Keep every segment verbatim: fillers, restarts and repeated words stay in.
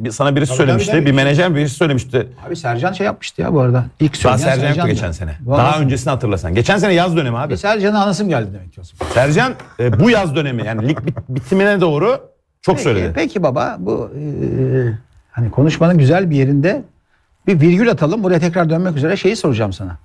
bir- sana birisi Tabii, söylemişti. tabii, tabii. Bir menajer birisi söylemişti. Abi Sercan şey yapmıştı ya bu arada. İlk Daha söyleyen Sercan yoktu Sercan'dı. geçen sene. Vallahi. Daha öncesini hatırlasan. Geçen sene yaz dönemi abi. E, Sercan'a anasım geldi demek ki o zaman. Sercan e, bu yaz dönemi yani lig bit- bitimine doğru çok Peki, söyledi. peki baba bu e, hani konuşmanın güzel bir yerinde bir virgül atalım. Buraya tekrar dönmek üzere şeyi soracağım sana.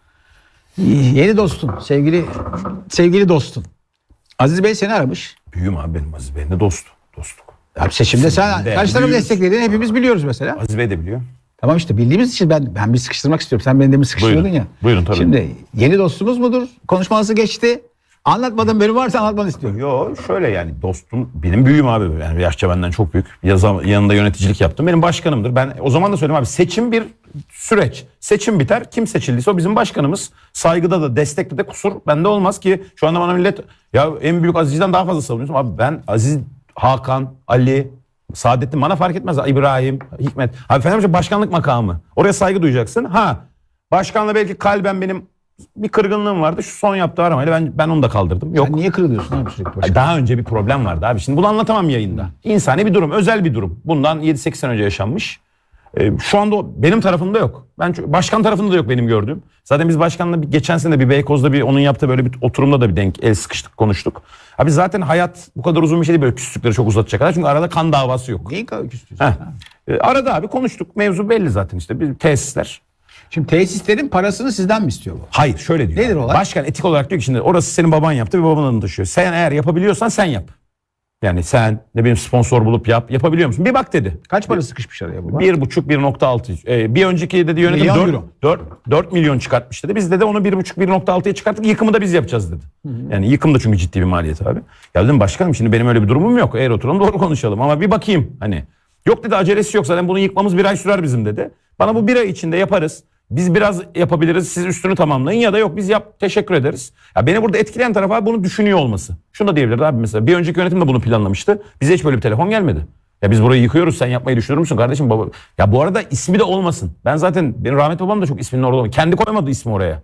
Yeni dostun, sevgili sevgili dostun. Aziz Bey seni aramış. Büyüğüm abi benim Aziz Bey. Ne dostu? Dostluk. Abi seçimde sen Seçimde kaç tarafı büyüğüz. desteklediğini hepimiz biliyoruz mesela. Aziz Bey de biliyor. Tamam işte bildiğimiz için ben ben bir sıkıştırmak istiyorum. Sen beni de mi sıkıştırıyordun Buyurun. ya? Buyurun tabii. Şimdi yeni dostumuz mudur? Konuşması geçti. Anlatmadığın bölüm varsa anlatmanı istiyorum. Yo şöyle yani dostum benim büyüğüm abi. Yani yaşça benden çok büyük. Yazam, yanında yöneticilik yaptım. Benim başkanımdır. Ben o zaman da söyleyeyim abi seçim bir süreç. Seçim biter. Kim seçildiyse o bizim başkanımız. Saygıda da destekte de kusur bende olmaz ki şu anda bana millet ya en büyük Aziz'den daha fazla savunuyorsun. Abi ben Aziz, Hakan, Ali, Saadettin bana fark etmez. İbrahim, Hikmet. Abi Fenerbahçe başkanlık makamı. Oraya saygı duyacaksın. Ha başkanla belki kalben benim bir kırgınlığım vardı. Şu son yaptığı aramayla ben ben onu da kaldırdım. Yok. Sen niye kırılıyorsun abi sürekli başka? Daha önce bir problem vardı abi. Şimdi bunu anlatamam yayında. İnsani bir durum, özel bir durum. Bundan yedi sekiz sene önce yaşanmış. Ee, şu anda o benim tarafımda yok. Ben başkan tarafında da yok benim gördüğüm. Zaten biz başkanla bir, geçen sene bir Beykoz'da bir onun yaptığı böyle bir oturumda da bir denk el sıkıştık konuştuk. Abi zaten hayat bu kadar uzun bir şey değil böyle küslükleri çok uzatacak kadar. Çünkü arada kan davası yok. Neyi küstüyorsun? Heh. Ee, arada abi konuştuk. Mevzu belli zaten işte. Bir tesisler. Şimdi tesislerin parasını sizden mi istiyor bu? Hayır şöyle diyor. Nedir abi. olay? Başkan etik olarak diyor ki şimdi orası senin baban yaptı ve babanın adını taşıyor. Sen eğer yapabiliyorsan sen yap. Yani sen ne bileyim sponsor bulup yap. Yapabiliyor musun? Bir bak dedi. Kaç para sıkışmış araya bu? Bir buçuk, bir nokta altı. Ee, bir önceki dedi yönetim Milyon dört, euro. dört, dört milyon çıkartmış dedi. Biz de onu bir buçuk, bir nokta altıya çıkarttık. Yıkımı da biz yapacağız dedi. Hı hı. Yani yıkım da çünkü ciddi bir maliyet abi. Ya dedim başkanım şimdi benim öyle bir durumum yok. Eğer oturalım doğru konuşalım ama bir bakayım hani. Yok dedi acelesi yok zaten bunu yıkmamız bir ay sürer bizim dedi. Bana bu bir ay içinde yaparız. Biz biraz yapabiliriz siz üstünü tamamlayın ya da yok biz yap teşekkür ederiz. Ya beni burada etkileyen taraf abi bunu düşünüyor olması. Şunu da diyebilirdi abi mesela bir önceki yönetim de bunu planlamıştı. Bize hiç böyle bir telefon gelmedi. Ya biz burayı yıkıyoruz sen yapmayı düşünür müsün kardeşim baba? Ya bu arada ismi de olmasın. Ben zaten benim rahmetli babam da çok isminin orada olmadı. Kendi koymadı ismi oraya.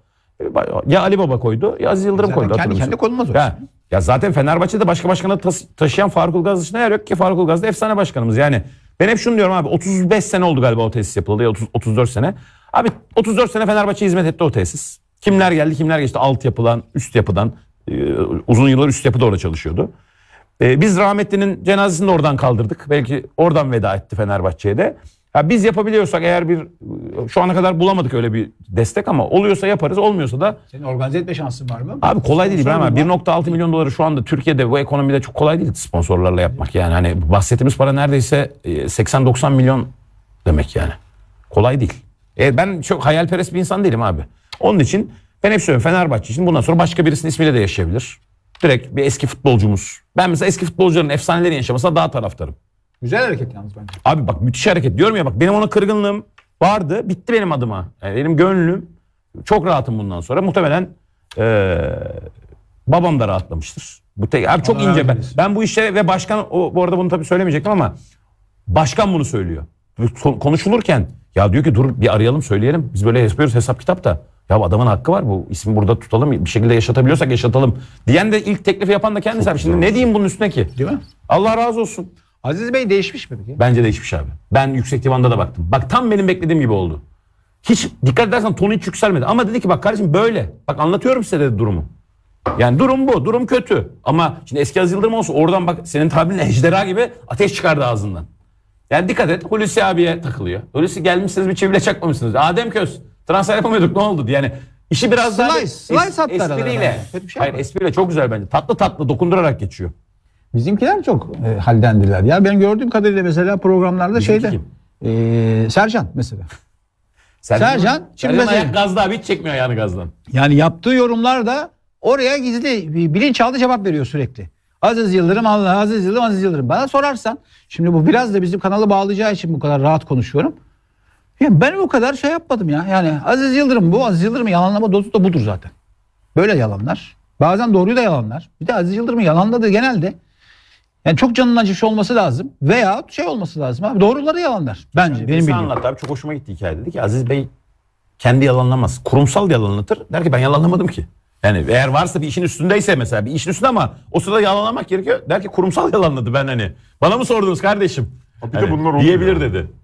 Ya Ali Baba koydu ya Aziz Yıldırım Zaten koydu. kendi kendi konulmaz o. Ya, ya zaten Fenerbahçe'de başka başkanı tas- taşıyan Faruk Ilgaz dışında yer yok ki. Faruk Ilgaz da efsane başkanımız yani. Ben hep şunu diyorum abi otuz beş sene oldu galiba o tesis yapıldı ya otuz, otuz dört sene. Abi otuz dört sene Fenerbahçe hizmet etti o tesis. Kimler geldi kimler geçti alt yapıdan üst yapıdan e, uzun yıllar üst yapıda orada çalışıyordu. E, biz rahmetlinin cenazesini de oradan kaldırdık. Belki oradan veda etti Fenerbahçe'ye de. Ya biz yapabiliyorsak eğer bir şu ana kadar bulamadık öyle bir destek ama oluyorsa yaparız olmuyorsa da. Senin organize etme şansın var mı? Abi kolay değil İbrahim abi. var. bir nokta altı milyon doları şu anda Türkiye'de bu ekonomide çok kolay değil sponsorlarla yapmak yani. Hani bahsettiğimiz para neredeyse seksen doksan milyon demek yani. Kolay değil. E ben çok hayalperest bir insan değilim abi. Onun için ben hep söylüyorum Fenerbahçe için bundan sonra başka birisinin ismiyle de yaşayabilir. Direkt bir eski futbolcumuz. Ben mesela eski futbolcuların efsanelerin yaşamasına daha taraftarım. Güzel hareket yalnız bence. Abi bak müthiş hareket diyorum ya bak benim ona kırgınlığım vardı bitti benim adıma. Yani benim gönlüm çok rahatım bundan sonra muhtemelen ee, babam da rahatlamıştır. Bu tek, abi çok Allah ince ben, eylesin. ben bu işe ve başkan o, bu arada bunu tabii söylemeyecektim ama başkan bunu söylüyor. Konuşulurken ya diyor ki dur bir arayalım söyleyelim biz böyle yapıyoruz hesap kitapta. Ya adamın hakkı var bu ismi burada tutalım bir şekilde yaşatabiliyorsak yaşatalım. Diyen de ilk teklifi yapan da kendisi abi. Şimdi ne diyeyim bunun üstüne ki? Değil mi? Allah razı olsun. Aziz Bey değişmiş mi peki? Bence değişmiş abi. Ben yüksek divanda da baktım. Bak tam benim beklediğim gibi oldu. Hiç dikkat edersen tonu hiç yükselmedi. Ama dedi ki bak kardeşim böyle. Bak anlatıyorum size dedi durumu. Yani durum bu. Durum kötü. Ama şimdi eski Aziz Yıldırım olsa oradan bak senin tabirinle ejderha gibi ateş çıkardı ağzından. Yani dikkat et Hulusi abiye takılıyor. Hulusi gelmişsiniz bir çivile çakmamışsınız. Adem Köz transfer yapamıyorduk ne oldu diye. Yani işi biraz daha Slice, slice attı aralarına. espriyle. Kötü bir şey Hayır yapmadı. espriyle çok güzel bence. Tatlı tatlı dokundurarak geçiyor. Bizimkiler çok e, haldendiler. Ya benim gördüğüm kadarıyla mesela programlarda Bizimki şeyde. kim? E, Sercan mesela. Sercan, Sercan, şimdi Sercan mesela- ayak gazda abi hiç çekmiyor ayağını gazdan. Yani yaptığı yorumlarda oraya gizli bir bilinçaltı cevap veriyor sürekli. Aziz Yıldırım Allah Aziz Yıldırım Aziz Yıldırım. Bana sorarsan şimdi bu biraz da bizim kanalı bağlayacağı için bu kadar rahat konuşuyorum. Yani ben o kadar şey yapmadım ya. Yani Aziz Yıldırım bu. Aziz Yıldırım'ın yalanlama dozu da budur zaten. Böyle yalanlar. Bazen doğruyu da yalanlar. Bir de Aziz Yıldırım'ın yalanladığı genelde yani çok canının acısı olması lazım. Veya şey olması lazım abi. Doğruları yalanlar. Bence benim Birisi bildiğim. anlattı abi çok hoşuma gitti hikaye. Dedi ki Aziz Bey kendi yalanlamaz. Kurumsal yalanlatır. Der ki ben yalanlamadım ki. Yani eğer varsa bir işin üstündeyse mesela bir işin üstünde ama o sırada yalanlamak gerekiyor. Der ki kurumsal yalanladı ben hani. Bana mı sordunuz kardeşim? Bir de Hani bunlar oluyor diyebilir yani. dedi.